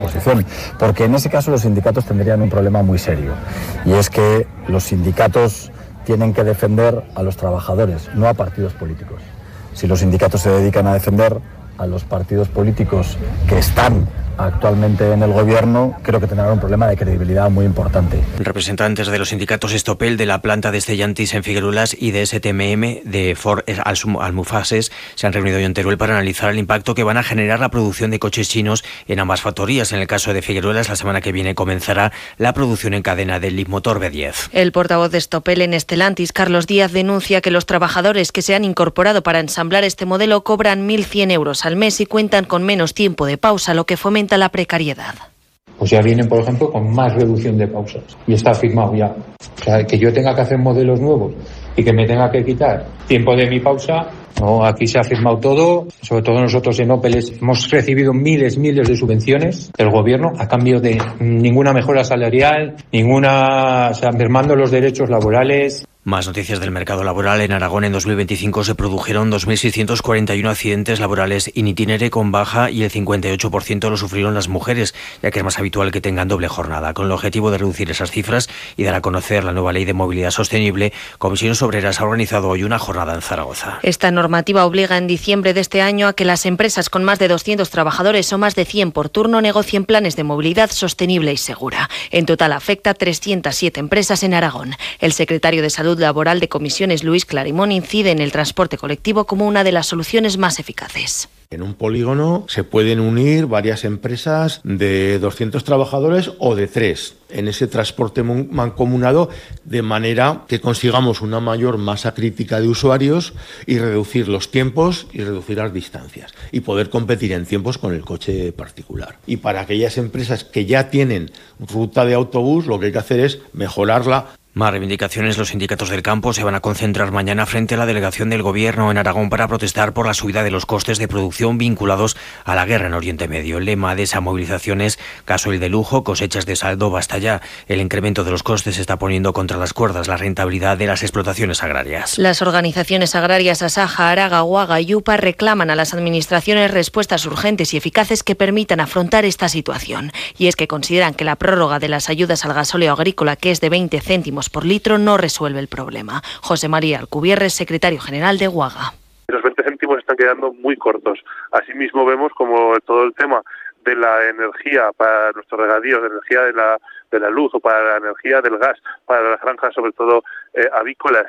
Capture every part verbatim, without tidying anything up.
Posición, porque en ese caso los sindicatos tendrían un problema muy serio, y es que los sindicatos tienen que defender a los trabajadores, no a partidos políticos. Si los sindicatos se dedican a defender a los partidos políticos que están actualmente en el gobierno, creo que tendrán un problema de credibilidad muy importante. Representantes de los sindicatos Estopel, de la planta de Stellantis en Figueruelas y de S T M M de Ford Almufases se han reunido hoy en Teruel para analizar el impacto que van a generar la producción de coches chinos en ambas factorías. En el caso de Figueruelas, la semana que viene comenzará la producción en cadena del Leapmotor B diez. El portavoz de Estopel en Stellantis, Carlos Díaz, denuncia que los trabajadores que se han incorporado para ensamblar este modelo cobran mil cien euros al mes y cuentan con menos tiempo de pausa, lo que fomenta la precariedad. Pues ya vienen, por ejemplo, con más reducción de pausas y está firmado ya. O sea, que yo tenga que hacer modelos nuevos y que me tenga que quitar tiempo de mi pausa, no, aquí se ha firmado todo. Sobre todo nosotros en Opel hemos recibido miles, miles de subvenciones del gobierno a cambio de ninguna mejora salarial, ninguna, o sea, mermando los derechos laborales. Más noticias del mercado laboral. En Aragón en dos mil veinticinco se produjeron dos mil seiscientos cuarenta y uno accidentes laborales in itinere con baja y el cincuenta y ocho por ciento lo sufrieron las mujeres, ya que es más habitual que tengan doble jornada. Con el objetivo de reducir esas cifras y dar a conocer la nueva ley de movilidad sostenible, Comisiones Obreras ha organizado hoy una jornada en Zaragoza. Esta normativa obliga en diciembre de este año a que las empresas con más de doscientos trabajadores o más de cien por turno negocien planes de movilidad sostenible y segura. En total afecta a trescientas siete empresas en Aragón. El secretario de Salud Laboral de Comisiones, Luis Clarimón, incide en el transporte colectivo como una de las soluciones más eficaces. En un polígono se pueden unir varias empresas de doscientos trabajadores o de tres en ese transporte mancomunado, de manera que consigamos una mayor masa crítica de usuarios y reducir los tiempos y reducir las distancias y poder competir en tiempos con el coche particular. Y para aquellas empresas que ya tienen ruta de autobús, lo que hay que hacer es mejorarla. Más reivindicaciones. Los sindicatos del campo se van a concentrar mañana frente a la delegación del Gobierno en Aragón para protestar por la subida de los costes de producción vinculados a la guerra en Oriente Medio. El lema de esa movilización es gasoil de lujo, cosechas de saldo, basta ya. El incremento de los costes está poniendo contra las cuerdas la rentabilidad de las explotaciones agrarias. Las organizaciones agrarias Asaja, Araga, Uaga y UPA reclaman a las administraciones respuestas urgentes y eficaces que permitan afrontar esta situación. Y es que consideran que la prórroga de las ayudas al gasóleo agrícola, que es de veinte céntimos por litro, no resuelve el problema. José María Alcubierre, secretario general de Uaga. Los veinte céntimos están quedando muy cortos. Asimismo vemos como todo el tema de la energía para nuestros regadíos, de energía de la, de la luz o para la energía del gas, para las granjas sobre todo eh, avícolas,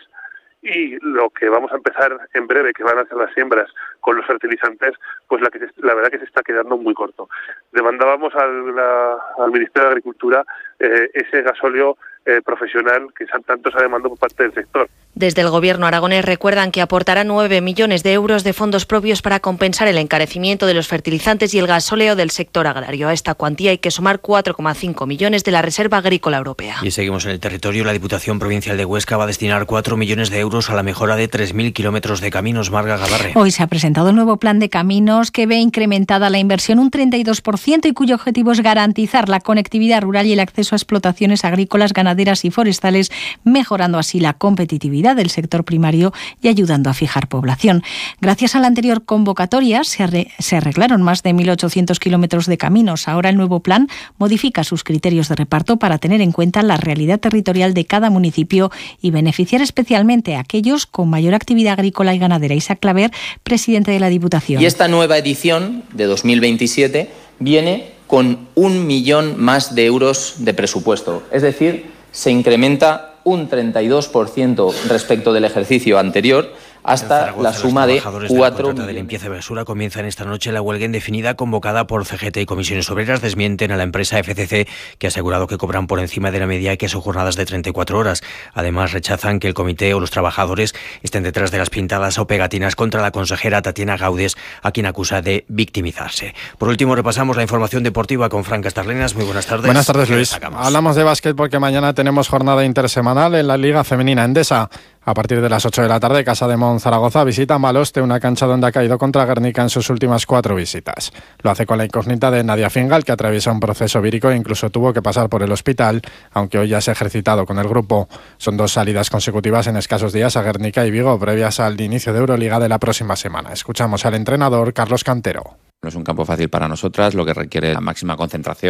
y lo que vamos a empezar en breve, que van a ser las siembras con los fertilizantes, pues la, que se, la verdad que se está quedando muy corto. Demandábamos al, la, al Ministerio de Agricultura eh, ese gasóleo eh, profesional que tanto se ha demandado por parte del sector. Desde el Gobierno aragonés recuerdan que aportará nueve millones de euros de fondos propios para compensar el encarecimiento de los fertilizantes y el gasóleo del sector agrario. A esta cuantía hay que sumar cuatro coma cinco millones de la Reserva Agrícola Europea. Y seguimos en el territorio. La Diputación Provincial de Huesca va a destinar cuatro millones de euros a la mejora de tres mil kilómetros de caminos. Marga Gabarre. Hoy se ha presentado el nuevo plan de caminos que ve incrementada la inversión un treinta y dos por ciento y cuyo objetivo es garantizar la conectividad rural y el acceso a explotaciones agrícolas, ganaderas y forestales, mejorando así la competitividad del sector primario y ayudando a fijar población. Gracias a la anterior convocatoria se, arre- se arreglaron más de mil ochocientos kilómetros de caminos. Ahora el nuevo plan modifica sus criterios de reparto para tener en cuenta la realidad territorial de cada municipio y beneficiar especialmente a aquellos con mayor actividad agrícola y ganadera. Isaac Claver, presidente de la Diputación. Y esta nueva edición de dos mil veintisiete viene con un millón más de euros de presupuesto. Es decir, se incrementa un treinta y dos por ciento respecto del ejercicio anterior, hasta la suma de cuatro. La de limpieza de basura comienzan esta noche la huelga indefinida convocada por C G T y Comisiones Obreras. Desmienten a la empresa F C C, que ha asegurado que cobran por encima de la media y que son jornadas de treinta y cuatro horas. Además, rechazan que el comité o los trabajadores estén detrás de las pintadas o pegatinas contra la consejera Tatiana Gaudes, a quien acusa de victimizarse. Por último, repasamos la información deportiva con Fran Castarlenas. Muy buenas tardes. Buenas tardes, Luis. Hablamos de básquet porque mañana tenemos jornada intersemanal en la Liga Femenina Endesa. A partir de las ocho de la tarde, Casa de Mon Zaragoza visita Maloste, una cancha donde ha caído contra Guernica en sus últimas cuatro visitas. Lo hace con la incógnita de Nadia Fingal, que atraviesa un proceso vírico e incluso tuvo que pasar por el hospital, aunque hoy ya se ha ejercitado con el grupo. Son dos salidas consecutivas en escasos días a Guernica y Vigo, previas al inicio de Euroliga de la próxima semana. Escuchamos al entrenador Carlos Cantero. No es un campo fácil para nosotras, lo que requiere la máxima concentración.